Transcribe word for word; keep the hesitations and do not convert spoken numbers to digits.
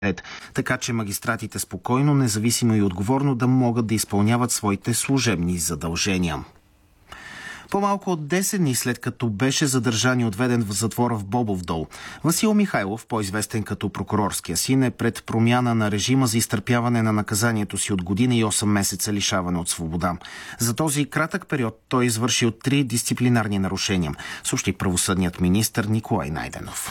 ред, така че магистратите спокойно, независимо и отговорно да могат да изпълняват своите служебни задължения. По-малко от десет дни след като беше задържан и отведен в затвора в Бобов дол, Васил Михайлов, по-известен като прокурорския син, е пред промяна на режима за изтърпяване на наказанието си от година и осем месеца лишаване от свобода. За този кратък период той извършил три дисциплинарни нарушения, съобщи правосъдният министър Николай Найденов.